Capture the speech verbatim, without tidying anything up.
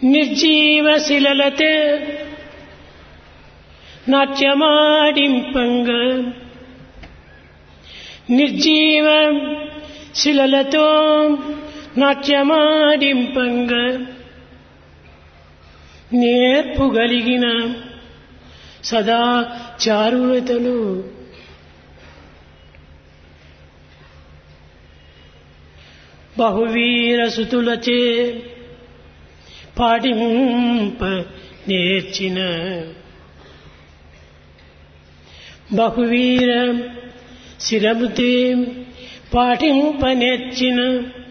నిర్జీవ శిలలతే నాట్యమాడింపంగ నిర్జీవ శిలలతో నాట్యమాడింపంగ నేర్పుగలిగిన సదా చారులతలు బహువీర సుతులచే పాడింప నేర్చిన బహువీర శిరముతే పాటింప నేర్చిన